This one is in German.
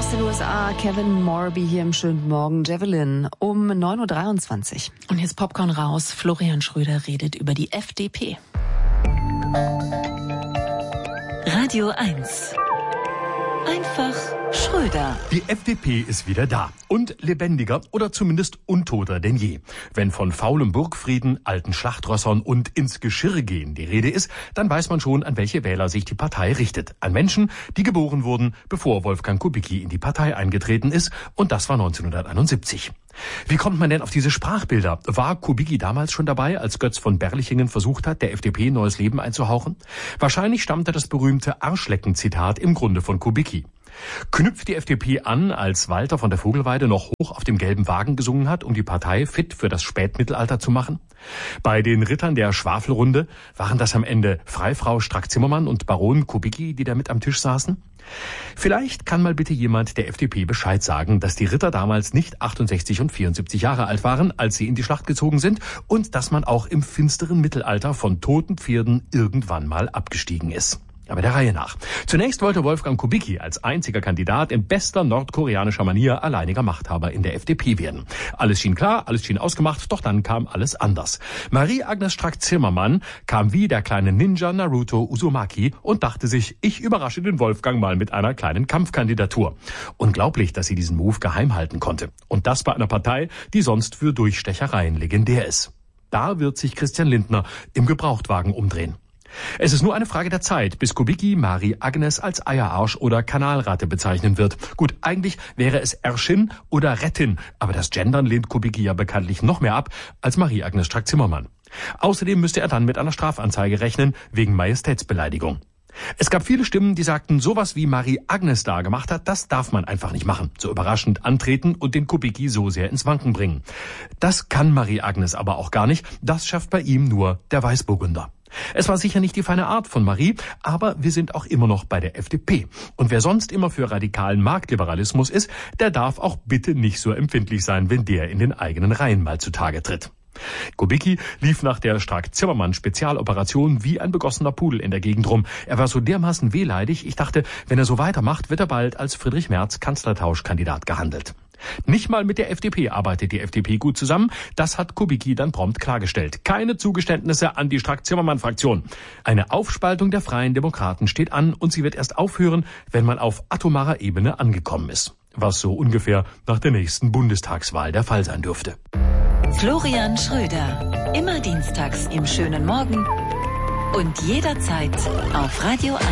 aus den USA, Kevin Morby hier im schönen Morgen, Javelin, um 9.23 Uhr. Und hier ist Popcorn raus. Florian Schröder redet über die FDP. Radio 1. Einfach Schröder. Die FDP ist wieder da. Und lebendiger oder zumindest untoter denn je. Wenn von faulem Burgfrieden, alten Schlachtrössern und ins Geschirr gehen die Rede ist, dann weiß man schon, an welche Wähler sich die Partei richtet. An Menschen, die geboren wurden, bevor Wolfgang Kubicki in die Partei eingetreten ist. Und das war 1971. Wie kommt man denn auf diese Sprachbilder? War Kubicki damals schon dabei, als Götz von Berlichingen versucht hat, der FDP neues Leben einzuhauchen? Wahrscheinlich stammte das berühmte Arschlecken-Zitat im Grunde von Kubicki. Knüpft die FDP an, als Walter von der Vogelweide noch hoch auf dem gelben Wagen gesungen hat, um die Partei fit für das Spätmittelalter zu machen? Bei den Rittern der Schwafelrunde waren das am Ende Freifrau Strack-Zimmermann und Baron Kubicki, die da mit am Tisch saßen? Vielleicht kann mal bitte jemand der FDP Bescheid sagen, dass die Ritter damals nicht 68 und 74 Jahre alt waren, als sie in die Schlacht gezogen sind, und dass man auch im finsteren Mittelalter von toten Pferden irgendwann mal abgestiegen ist. Aber der Reihe nach. Zunächst wollte Wolfgang Kubicki als einziger Kandidat in bester nordkoreanischer Manier alleiniger Machthaber in der FDP werden. Alles schien klar, alles schien ausgemacht, doch dann kam alles anders. Marie-Agnes Strack-Zimmermann kam wie der kleine Ninja Naruto Uzumaki und dachte sich, ich überrasche den Wolfgang mal mit einer kleinen Kampfkandidatur. Unglaublich, dass sie diesen Move geheim halten konnte. Und das bei einer Partei, die sonst für Durchstechereien legendär ist. Da wird sich Christian Lindner im Gebrauchtwagen umdrehen. Es ist nur eine Frage der Zeit, bis Kubicki Marie-Agnes als Eierarsch oder Kanalratte bezeichnen wird. Gut, eigentlich wäre es Erschin oder Rettin, aber das Gendern lehnt Kubicki ja bekanntlich noch mehr ab als Marie-Agnes Strack-Zimmermann. Außerdem müsste er dann mit einer Strafanzeige rechnen, wegen Majestätsbeleidigung. Es gab viele Stimmen, die sagten, sowas wie Marie-Agnes da gemacht hat, das darf man einfach nicht machen. So überraschend antreten und den Kubicki so sehr ins Wanken bringen. Das kann Marie-Agnes aber auch gar nicht, das schafft bei ihm nur der Weißburgunder. Es war sicher nicht die feine Art von Marie, aber wir sind auch immer noch bei der FDP. Und wer sonst immer für radikalen Marktliberalismus ist, der darf auch bitte nicht so empfindlich sein, wenn der in den eigenen Reihen mal zutage tritt. Kubicki lief nach der Strack-Zimmermann-Spezialoperation wie ein begossener Pudel in der Gegend rum. Er war so dermaßen wehleidig, ich dachte, wenn er so weitermacht, wird er bald als Friedrich Merz Kanzlertauschkandidat gehandelt. Nicht mal mit der FDP arbeitet die FDP gut zusammen. Das hat Kubicki dann prompt klargestellt. Keine Zugeständnisse an die Strack-Zimmermann-Fraktion. Eine Aufspaltung der Freien Demokraten steht an und sie wird erst aufhören, wenn man auf atomarer Ebene angekommen ist. Was so ungefähr nach der nächsten Bundestagswahl der Fall sein dürfte. Florian Schröder. Immer dienstags im schönen Morgen und jederzeit auf Radio 1.